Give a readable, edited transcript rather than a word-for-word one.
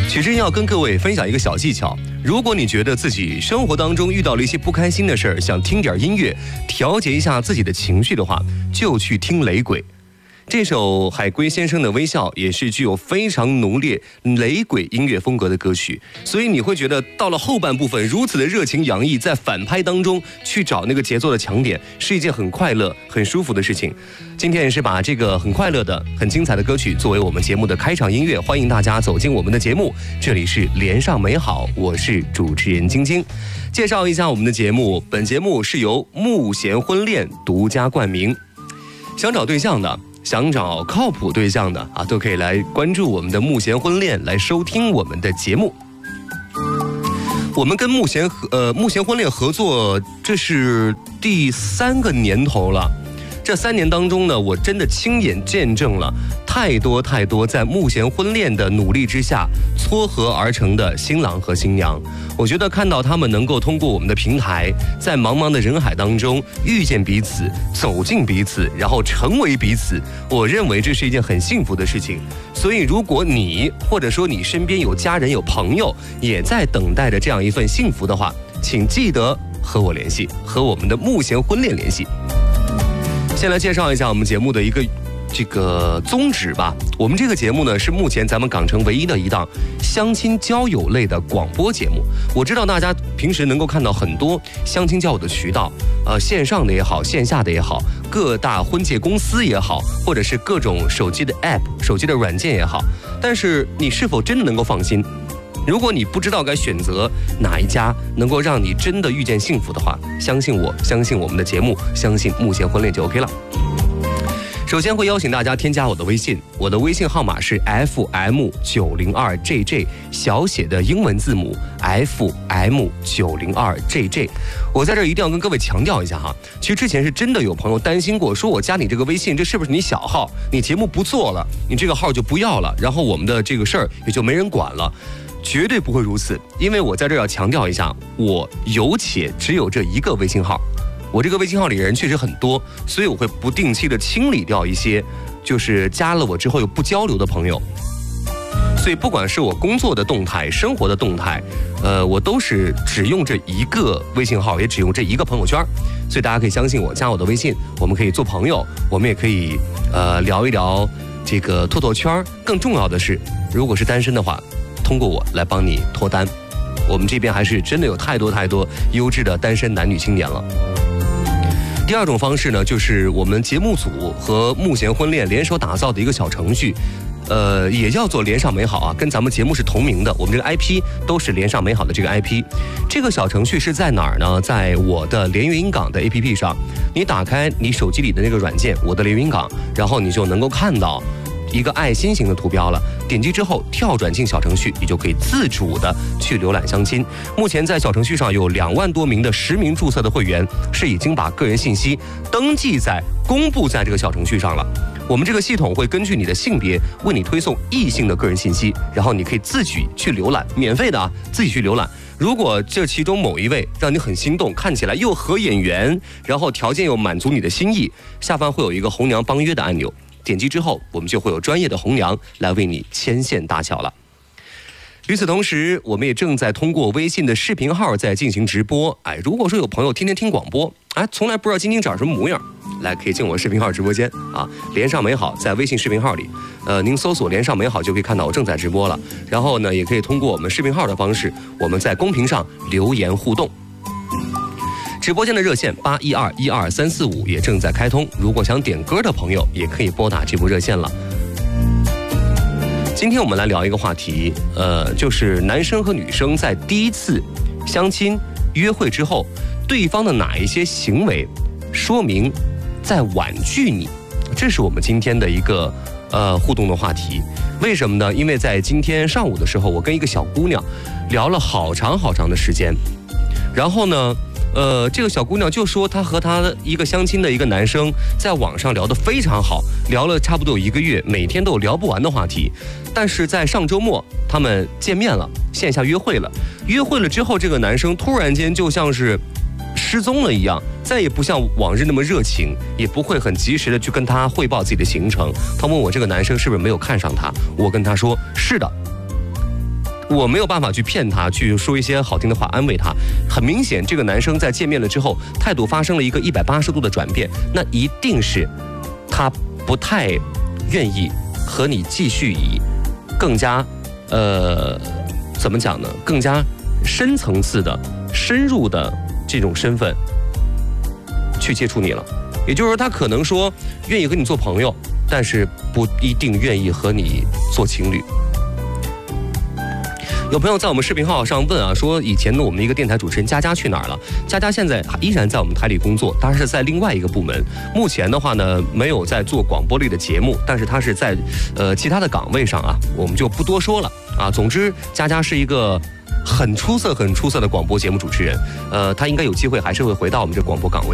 曲真要跟各位分享一个小技巧，如果你觉得自己生活当中遇到了一些不开心的事儿，想听点音乐调节一下自己的情绪的话，就去听雷鬼。这首海龟先生的微笑也是具有非常浓烈雷鬼音乐风格的歌曲，所以你会觉得到了后半部分如此的热情洋溢，在反拍当中去找那个节奏的强点，是一件很快乐很舒服的事情。今天也是把这个很快乐的很精彩的歌曲作为我们节目的开场音乐，欢迎大家走进我们的节目，这里是连上美好，我是主持人晶晶。介绍一下我们的节目，本节目是由慕贤婚恋独家冠名，想找对象的，想找靠谱对象的啊，都可以来关注我们的慕贤婚恋，来收听我们的节目。我们跟慕贤婚恋合作，这是第3个年头了。这3年当中呢，我真的亲眼见证了太多在慕贤婚恋的努力之下撮合而成的新郎和新娘。我觉得看到他们能够通过我们的平台，在茫茫的人海当中遇见彼此，走进彼此，然后成为彼此，我认为这是一件很幸福的事情。所以如果你或者说你身边有家人有朋友也在等待着这样一份幸福的话，请记得和我联系，和我们的慕贤婚恋联系。先来介绍一下我们节目的一个宗旨吧。我们这个节目呢，是目前咱们港城唯一的一档相亲交友类的广播节目。我知道大家平时能够看到很多相亲交友的渠道，线上的也好，线下的也好，各大婚介公司也好，或者是各种手机的 app 手机的软件也好，但是你是否真的能够放心？如果你不知道该选择哪一家能够让你真的遇见幸福的话，相信我，相信我们的节目，相信慕贤婚恋就 OK 了。首先会邀请大家添加我的微信，我的微信号码是 FM902JJ 小写的英文字母 FM902JJ。我在这儿一定要跟各位强调一下哈，其实之前是真的有朋友担心过，说我加你这个微信，这是不是你小号？你节目不做了，你这个号就不要了，然后我们的这个事儿也就没人管了。绝对不会如此，因为我在这儿要强调一下，我有且只有这一个微信号。我这个微信号里人确实很多，所以我会不定期的清理掉一些就是加了我之后又不交流的朋友。所以不管是我工作的动态，生活的动态，我都是只用这一个微信号，也只用这一个朋友圈。所以大家可以相信我，加我的微信，我们可以做朋友，我们也可以聊一聊这个脱圈。更重要的是，如果是单身的话，通过我来帮你脱单。我们这边还是真的有太多优质的单身男女青年了。第二种方式呢，就是我们节目组和慕贤婚恋联手打造的一个小程序，也叫做连上美好啊，跟咱们节目是同名的，我们这个 IP 都是连上美好的这个 IP。这个小程序是在哪儿呢？在我的连云港的 APP 上，你打开你手机里的那个软件，我的连云港，然后你就能够看到一个爱心型的图标了，点击之后跳转进小程序，你就可以自主的去浏览相亲。目前在小程序上有2万多名的实名注册的会员，是已经把个人信息公布在这个小程序上了。我们这个系统会根据你的性别为你推送异性的个人信息，然后你可以自己去浏览，免费的啊，自己去浏览。如果这其中某一位让你很心动，看起来又合眼缘，然后条件又满足你的心意，下方会有一个红娘帮约的按钮，点击之后，我们就会有专业的红娘来为你牵线搭桥了。与此同时，我们也正在通过微信的视频号在进行直播。如果说有朋友天天听广播，从来不知道晶晶长什么模样，来可以进我视频号直播间啊，连上美好在微信视频号里，您搜索连上美好就可以看到我正在直播了。然后呢，也可以通过我们视频号的方式，我们在公屏上留言互动。直播间的热线812-12345也正在开通，如果想点歌的朋友也可以拨打这部热线了。今天我们来聊一个话题，就是男生和女生在第一次相亲约会之后，对方的哪一些行为说明在婉拒你，这是我们今天的一个互动的话题。为什么呢？因为在今天上午的时候，我跟一个小姑娘聊了好长的时间，然后呢这个小姑娘就说她和她一个相亲的一个男生在网上聊得非常好，聊了差不多有1个月，每天都有聊不完的话题。但是在上周末他们见面了，线下约会了之后，这个男生突然间就像是失踪了一样，再也不像往日那么热情，也不会很及时的去跟他汇报自己的行程。他问我这个男生是不是没有看上他，我跟他说是的。 我没有办法去骗他，去说一些好听的话安慰他。很明显，这个男生在见面了之后，态度发生了一个180度的转变，那一定是他不太愿意和你继续以更加怎么讲呢？更加深层次的、深入的这种身份去接触你了。也就是说，他可能说愿意和你做朋友，但是不一定愿意和你做情侣。有朋友在我们视频号上问啊，说以前的我们的一个电台主持人佳佳去哪儿了？佳佳现在依然在我们台里工作，当然是在另外一个部门。目前的话呢，没有在做广播类的节目，但是他是在其他的岗位上啊，我们就不多说了啊。总之，佳佳是一个很出色的广播节目主持人，他应该有机会还是会回到我们这广播岗位。